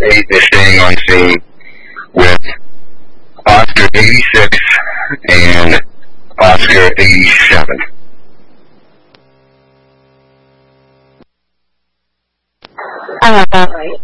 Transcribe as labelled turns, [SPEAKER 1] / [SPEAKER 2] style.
[SPEAKER 1] 8 is staying on scene with Oscar 86 and Oscar 87.